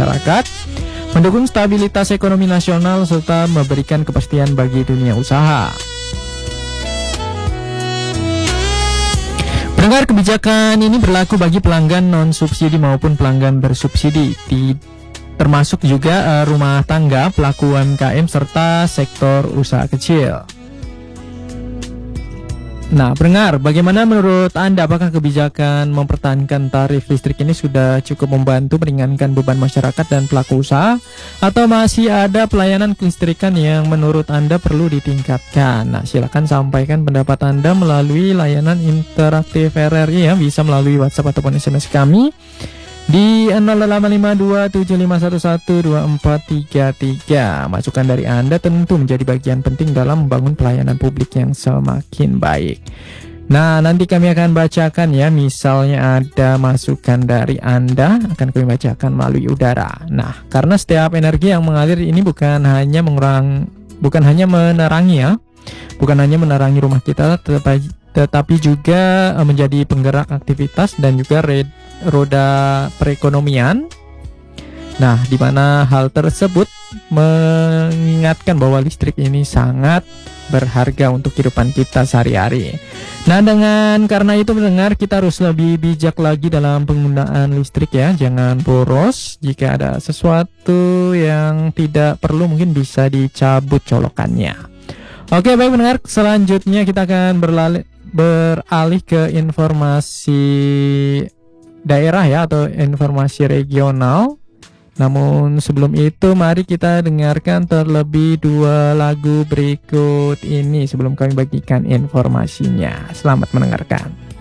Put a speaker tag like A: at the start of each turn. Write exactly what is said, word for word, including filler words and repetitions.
A: masyarakat, mendukung stabilitas ekonomi nasional, serta memberikan kepastian bagi dunia usaha. Pendengar, kebijakan ini berlaku bagi pelanggan non-subsidi maupun pelanggan bersubsidi, di, termasuk juga uh, rumah tangga, pelaku U M K M, serta sektor usaha kecil. Nah, pendengar, bagaimana menurut Anda? Apakah kebijakan mempertahankan tarif listrik ini sudah cukup membantu meringankan beban masyarakat dan pelaku usaha? Atau masih ada pelayanan kelistrikan yang menurut Anda perlu ditingkatkan? Nah, silakan sampaikan pendapat Anda melalui layanan interaktif R R I ya, bisa melalui WhatsApp ataupun S M S kami di nol delapan lima dua tujuh lima satu satu dua empat tiga tiga. Masukan dari Anda tentu menjadi bagian penting dalam membangun pelayanan publik yang semakin baik. Nah, nanti kami akan bacakan ya, misalnya ada masukan dari Anda, akan kami bacakan melalui udara. Nah, karena setiap energi yang mengalir ini bukan hanya mengurang, bukan hanya menerangi ya, bukan hanya menerangi rumah kita, tetapi, tetapi juga menjadi penggerak aktivitas dan juga red roda perekonomian. Nah, di mana hal tersebut mengingatkan bahwa listrik ini sangat berharga untuk kehidupan kita sehari-hari. Nah, dengan karena itu mendengar, kita harus lebih bijak lagi dalam penggunaan listrik ya. Jangan boros. Jika ada sesuatu yang tidak perlu, mungkin bisa dicabut colokannya. Oke, baik pendengar, selanjutnya kita akan beralih, beralih ke informasi daerah ya, atau informasi regional. Namun sebelum itu, mari kita dengarkan terlebih dua lagu berikut ini sebelum kami bagikan informasinya. Selamat mendengarkan.